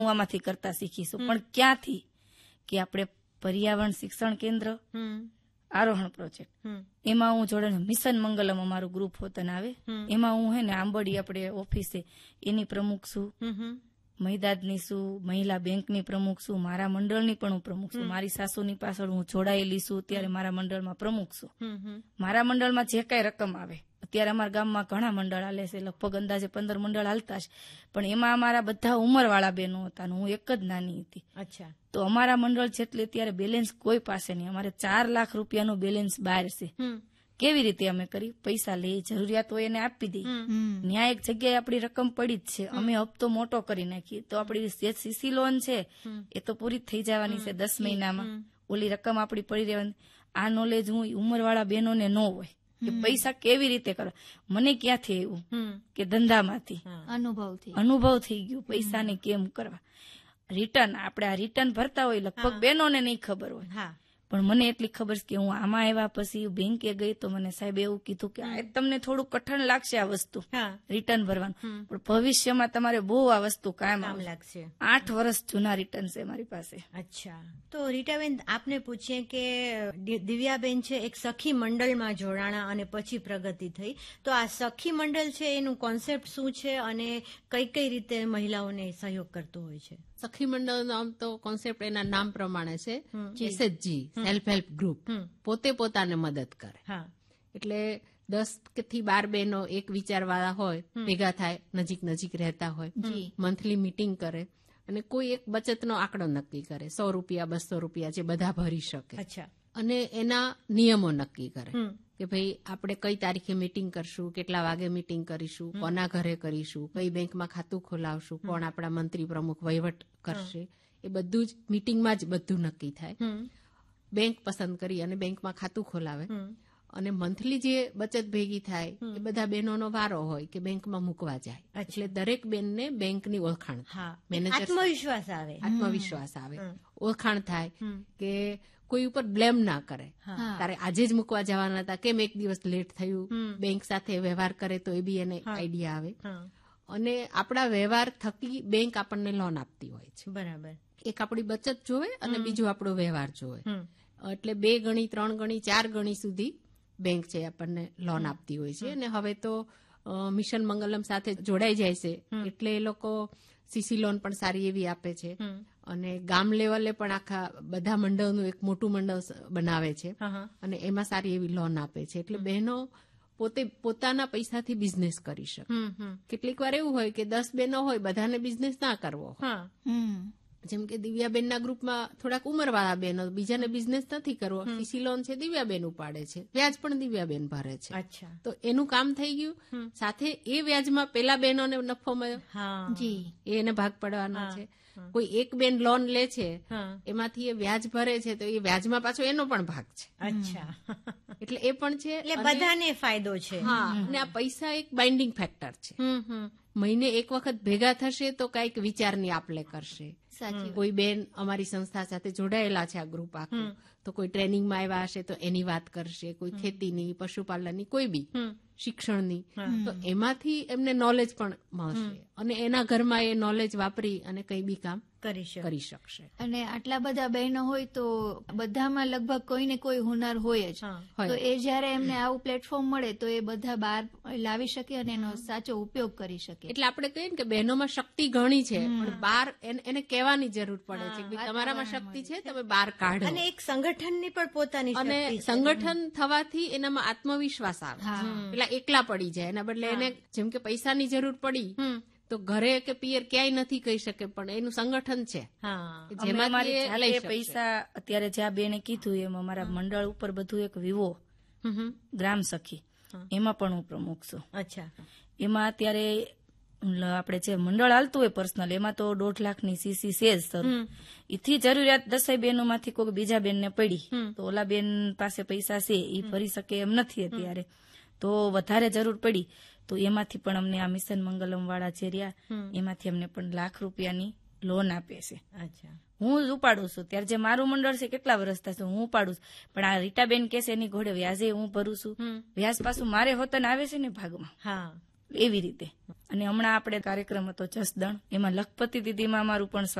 આમાંથી કરતા શીખીશું. પણ ક્યાંથી? કે આપણે પર્યાવરણ શિક્ષણ કેન્દ્ર, આરોહણ પ્રોજેક્ટ, એમાં હું જોડે મિશન મંગલમ અમારું ગ્રુપ હોતન આવે, એમાં હું હે ને આંબડી આપણે ઓફિસે એની પ્રમુખ છું, મહિદાદની છું, મહિલા બેંકની પ્રમુખ છું, મારા મંડળની પણ હું પ્રમુખ છું. મારી સાસુની પાછળ હું જોડાયેલી છું, ત્યારે મારા મંડળમાં પ્રમુખ છું. મારા મંડળમાં જે કઈ રકમ આવે, અત્યારે અમારા ગામમાં ઘણા મંડળ હાલે છે, લગભગ અંદાજે 15 મંડળ હાલતા છે, પણ એમાં અમારા બધા ઉંમરવાળા બહેનો હતા ને હું એક જ નાની હતી. અચ્છા. તો અમારા મંડળ છે એટલે અત્યારે બેલેન્સ કોઈ પાસે નહીં. અમારે 4 લાખ રૂપિયાનું બેલેન્સ બહાર છે. કેવી રીતે અમે કરી? પૈસા લઈ, જરૂરિયાત હોય એને આપી દઈએ. ન્યાય એક જગ્યાએ આપણી રકમ પડી જ છે, અમે હપ્તો મોટો કરી નાખીએ તો આપણી જે સીસી લોન છે એ તો પૂરી થઈ જવાની છે 10 મહિનામાં. ઓલી રકમ આપણી પડી રહેવાની. આ નોલેજ હું ઉંમરવાળા બહેનોને ન હોય કે પૈસા કેવી રીતે કરવા. મને ક્યાંથી આવ્યું કે ધંધામાંથી અનુભવ થઈ ગયો પૈસાને કેમ કરવા. રિટર્ન આપણે આ રિટર્ન ભરતા હોય લગભગ બહેનોને નહીં ખબર હોય, પણ મને એટલી ખબર છે કે હું આમાં આવ્યા પછી બેંકે ગઈ તો મને સાહેબ એવું કીધું કે આ તમને થોડું કઠણ લાગશે આ વસ્તુ રિટર્ન ભરવાનું, પણ ભવિષ્યમાં તમારે બહુ આ વસ્તુ કામ લાગશે. 8 વર્ષ જૂના રિટર્ન છે મારી પાસે. અચ્છા. તો રીટાબેન આપને પૂછીએ કે દિવ્યાબેન છે એક સખી મંડળમાં જોડાણા અને પછી પ્રગતિ થઈ, તો આ સખી મંડળ છે એનું કોન્સેપ્ટ શું છે અને કઈ કઈ રીતે મહિલાઓને સહયોગ કરતો હોય છે? સખી મંડળનો આમ તો કોન્સેપ્ટ એના નામ પ્રમાણે છે એસએચજી, સેલ્ફ હેલ્પ ગ્રુપ, પોતે પોતાને મદદ કરે. એટલે 10 થી 12 બહેનો એક વિચારવાળા હોય, ભેગા થાય, નજીક રહેતા હોય, મંથલી મીટિંગ કરે અને કોઈ એક બચતનો આંકડો નક્કી કરે, 100 રૂપિયા 200 રૂપિયા જે બધા ભરી શકે, અને એના નિયમો નક્કી કરે કે ભાઈ આપણે કઈ તારીખે મીટિંગ કરશું, કેટલા વાગે મીટિંગ કરીશું, કોના ઘરે કરીશું, કઈ બેંકમાં ખાતું ખોલાવશું, કોણ આપણા મંત્રી પ્રમુખ વહીવટ કરશે, એ બધું જ મીટિંગમાં જ બધું નક્કી થાય. બેંક પસંદ કરી અને બેંકમાં ખાતું ખોલાવે અને મંથલી જે બચત ભેગી થાય એ બધા બહેનોનો વારો હોય કે બેંકમાં મૂકવા જાય. એટલે દરેક બેનને બેંકની ઓળખાણ, મેનેજર આત્મવિશ્વાસ આવે, ઓળખાણ થાય કે કોઈ ઉપર બ્લેમ ના કરે. તારે આજે જ મૂકવા જવાના હતા, કેમ એક દિવસ લેટ થયું, બેંક સાથે વ્યવહાર કરે તો એ બી એને આઈડિયા આવે. અને આપણા વ્યવહાર થકી બેંક આપણને લોન આપતી હોય છે. બરાબર. એક આપણી બચત જોવે અને બીજું આપણો વ્યવહાર જોવે. એટલે 2 ગણી 3 ગણી 4 ગણી સુધી બેંક છે આપણને લોન આપતી હોય છે. અને હવે તો મિશન મંગલમ સાથે જોડાઈ જાય છે એટલે એ લોકો સીસી લોન પણ સારી એવી આપે છે અને ગામ લેવલે પણ આખા બધા મંડળનું એક મોટું મંડળ બનાવે છે અને એમાં સારી એવી લોન આપે છે. એટલે બહેનો પોતે પોતાના પૈસાથી બિઝનેસ કરી શકે. કેટલીક વાર એવું હોય કે 10 બહેનો હોય, બધાને બિઝનેસ ના કરવો હોય. જેમ કે દિવ્યાબેનના ગ્રુપમાં થોડાક ઉંમરવાળા બહેનો, બીજાને બિઝનેસ નથી કરવો, સીસી લોન છે દિવ્યાબેન ઉપાડે છે, વ્યાજ પણ દિવ્યાબેન ભરે છે. તો એનું કામ થઈ ગયું. સાથે એ વ્યાજમાં પેલા બહેનોને નફો મળ્યો, એને ભાગ પડવાનો છે. કોઈ એક બેન લોન લે છે, એમાંથી એ વ્યાજ ભરે છે, તો એ વ્યાજમાં પાછો એનો પણ ભાગ છે. એટલે એ પણ છે, એટલે બધાને ફાયદો છે. અને આ પૈસા એક બાઇન્ડિંગ ફેક્ટર છે. મહિને એક વખત ભેગા થશે તો કઈક વિચારની આપલે કરશે. કોઈ બેન અમારી સંસ્થા સાથે જોડાયેલા છે આ ગ્રુપ આખું, તો કોઈ ટ્રેનિંગમાં આવ્યા હશે તો એની વાત કરશે, કોઈ ખેતીની, પશુપાલનની, કોઈ બી શિક્ષણની, તો એમાંથી એમને નોલેજ પણ મળશે અને એના ઘરમાં એ નોલેજ વાપરી અને કઈ બી કામ કરી શકશે. અને આટલા બધા બહેનો હોય તો બધામાં લગભગ કોઈને કોઈ હુનર હોય જ, તો એ જયારે એમને આવું પ્લેટફોર્મ મળે તો એ બધા બહાર લાવી શકે અને એનો સાચો ઉપયોગ કરી શકે. એટલે આપણે કહીએ ને કે બહેનોમાં શક્તિ ઘણી છે, પણ બહાર એને કહેવાની જરૂર પડે છે કે તમારામાં શક્તિ છે, તમે બહાર કાઢો. અને એક સંગઠનની પણ પોતાની અને સંગઠન થવાથી એનામાં આત્મવિશ્વાસ આવે. પેલા એકલા પડી જાય, એના બદલે એને જેમ કે પૈસાની જરૂર પડી તો ઘરે કે પિયર ક્યાંય નથી કહી શકે, પણ એનું સંગઠન છે જેમાં પૈસા. અત્યારે જ્યાં બેને કીધું એમ અમારા મંડળ ઉપર બધું એક વિવો ગ્રામ સખી, એમાં પણ હું પ્રમુખ છું. એમાં અત્યારે આપણે જે મંડળ હાલતું હોય પર્સનલ, એમાં તો 1.5 લાખની સીસી છે જ શરૂ. એથી જરૂરિયાત 10 બહેનો માંથી કોઈ બીજા બેનને પડી તો ઓલા બેન પાસે પૈસા છે એ ભરી શકે એમ નથી અત્યારે, તો વધારે જરૂર પડી તો એમાંથી પણ અમને આ મિશન મંગલમ વાળા જે રહ્યા એમાંથી અમને પણ ₹1 લાખ રૂપિયાની લોન આપે છે. હું જ ઉપાડું છું. ત્યારે જે મારું મંડળ છે કેટલા વર્ષ થશે હું ઉપાડું છું, પણ આ રીટાબેન કે છે એની ઘોડે વ્યાજે હું ભરું છું. વ્યાજ પાછું મારે હોતન આવે છે ને ભાગમાં. એવી રીતે. અને હમણાં આપણે કાર્યક્રમ હતો જસદણ, એમાં લખપતિ દીદીમાં અમારું પણ